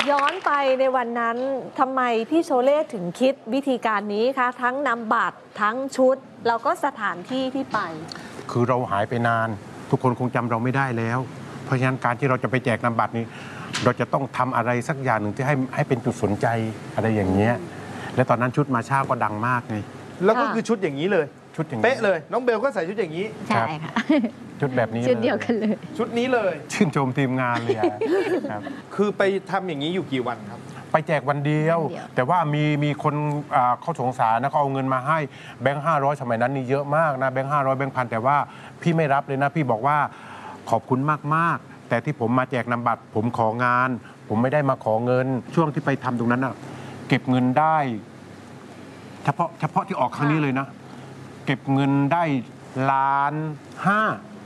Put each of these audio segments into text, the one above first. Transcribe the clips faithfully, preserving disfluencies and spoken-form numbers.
ย้อนไปในวันนั้นทำไมพี่โชเล่ถึงคิดวิธีการนี้คะทั้งนำบัตรทั้งชุดแล้วก็สถานที่ที่ไปคือเราหายไปนานทุกคนคงจำเราไม่ได้แล้วเพราะฉะนั้นการที่เราจะไปแจกนำบัตรนี้เราจะต้องทำอะไรสักอย่างหนึ่งที่ให้ให้เป็นจุดสนใจอะไรอย่างเงี้ยและตอนนั้นชุดมาช้าก็ดังมากไงแล้วก็คือชุดอย่างนี้เลยชุดอย่างเป๊ะเลยน้องเบลก็ใส่ชุดอย่างนี้ใช่ค่ะชุดแบบนี้ชุดเดียวกันเลยชุดนี้เลยชื่นชมทีมงานเลยครับคือไปทำอย่างนี้อยู่กี่วันครับไปแจกวันเดียวแต่ว่ามีมีคนเขาสงสารนะเขาเอาเงินมาให้แบงค์ห้าร้อยสมัยนั้นนี่เยอะมากนะแบงค์ห้าร้อยแบงค์พันแต่ว่าพี่ไม่รับเลยนะพี่บอกว่าขอบคุณมากๆแต่ที่ผมมาแจกนำบัตรผมของานผมไม่ได้มาขอเงินช่วงที่ไปทำตรงนั้นอ่ะเก็บเงินได้เฉพาะเฉพาะที่ออกครั้งนี้เลยนะเก็บเงินได้ล้านห้า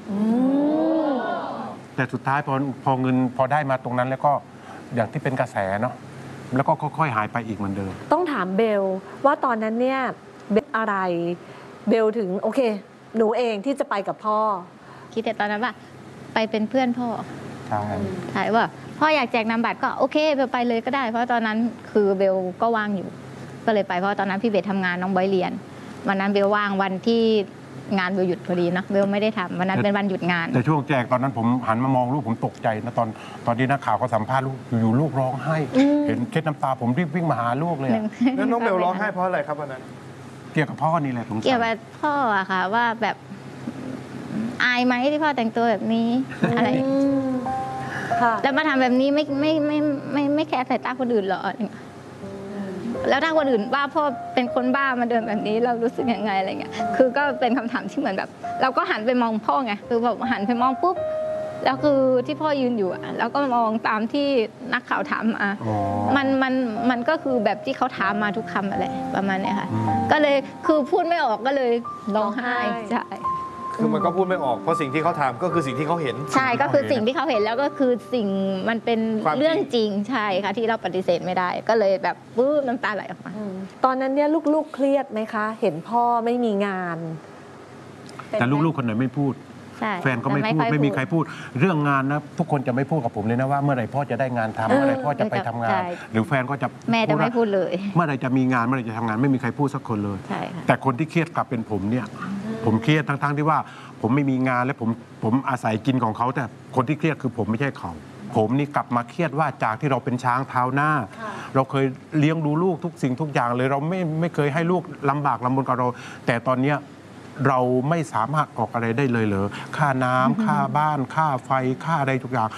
แต่สุดท้ายพอพอเงินพอได้มาตรงนั้นแล้วก็อย่างที่เป็นกระแสเนาะแล้วก็ค่อยๆหายไปอีกเหมือนเดิมต้องถามเบลว่าตอนนั้นเนี่ยเบลอะไรเบลถึงโอเคหนูเองที่จะไปกับพ่อคิดแต่ตอนนั้นว่าไปเป็นเพื่อนพ่อใช่ใช่ว่าพ่ออยากแจกนามบัตรก็โอเคเบลไปเลยก็ได้เพราะตอนนั้นคือเบลก็ว่างอยู่ก็เลยไปเพราะตอนนั้นพี่เบสทำงานน้องบอยเรียนวันนั้นเบลว่างวันที่งานเบลหยุดพอดีเนาะเบลไม่ได้ทำวันนั้นเป็นวันหยุดงานแต่ช่วงแจกตอนนั้นผมหันมามองลูกผมตกใจนะตอนตอนที่นักข่าวเขาสัมภาษณ์ลูกอยู่ลูกร้องไห้เห็นเช็ดน้ำตาผมรีบวิ่งมาหาลูกเลยแล้วน้องเบลร้องไห้เพราะอะไรครับวันนั้นเกี่ยวกับพ่อนี่แหละผมเกี่ยวกับพ่ออะค่ะว่าแบบอายไหมที่พ่อแต่งตัวแบบนี้อะไรแล้วมาทำแบบนี้ไม่ไม่ไม่ไม่ไม่แคร์สายตาคนอื่นหรอแล้วถ้าคนอื่นว่าพ่อเป็นคนบ้ามาเดินแบบนี้เรารู้สึกยังไงอะไรเงี้ยคือก็เป็นคำถามที่เหมือนแบบเราก็หันไปมองพ่อไงคือแบบหันไปมองปุ๊บแล้วคือที่พ่อยืนอยู่แล้วก็มองตามที่นักข่าวถามมามันมันมันก็คือแบบที่เขาถามมาทุกคำอะไรประมาณนี้ค่ะก็เลยคือพูดไม่ออกก็เลยร้องไห้ใช่คือมันก็พูดไม่ออกเพราะสิ่งที่เขาทำก็คือสิ่งที่เขาเห็นใช่ก็คือสิ่งที่เขาเห็นแล้วก็คือสิ่งมันเป็นเรื่องจริงใช่ค่ะที่เราปฏิเสธไม่ได้ก็เลยแบบปื้มน้ำตาไหลออกมาตอนนั้นเนี่ยลูกๆเครียดไหมคะเห็นพ่อไม่มีงานแต่ลูกๆคนไหนไม่พูดแฟนก็ไม่พูดไม่มีใครพูดเรื่องงานนะทุกคนจะไม่พูดกับผมเลยนะว่าเมื่อไหร่พ่อจะได้งานทำเมื่อไหร่พ่อจะไปทำงานหรือแฟนก็จะแม่จะไม่พูดเลยเมื่อไหร่จะมีงานเมื่อไหร่จะทำงานไม่มีใครพูดสักคนเลยแต่คนที่เครียดกลับเป็นผมเนี่ยผมเครียดทั้งๆที่ว่าผมไม่มีงานและผมผมอาศัยกินของเขาแต่คนที่เครียดคือผมไม่ใช่เขาผมนี่กลับมาเครียดว่าจากที่เราเป็นช้างเท้าหน้าเราเคยเลี้ยงดูลูกทุกสิ่งทุกอย่างเลยเราไม่ไม่เคยให้ลูกลำบากลำบนกับเราแต่ตอนเนี้ยเราไม่สามารถออกอะไรได้เลยเหรอค่าน้ำค่าบ้านค่าไฟค่าอะไรทุกอย่าง